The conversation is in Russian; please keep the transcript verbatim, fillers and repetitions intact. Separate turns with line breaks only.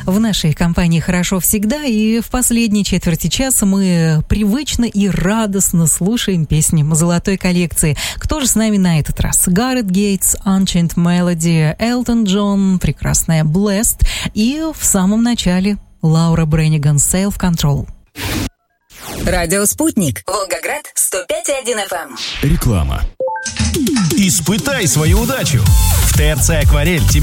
В нашей компании хорошо всегда, и в последней четверти часа мы привычно и радостно слушаем песни золотой коллекции. Кто же с нами на этот раз? Гаррет Гейтс, Unchained Melody, Элтон Джон, прекрасная Blessed и в самом начале Лаура Брэниган, Self Control.
Радио «Спутник». Волгоград, сто пять и один эф эм.
Реклама. Испытай свою удачу. В ТРЦ «Акварель» тебе